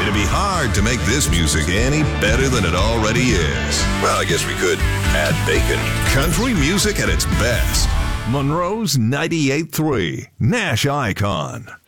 It'd be hard to make this music any better than it already is. Well, I guess we could add bacon. Country music at its best. Monroe's 98.3 Nash Icon.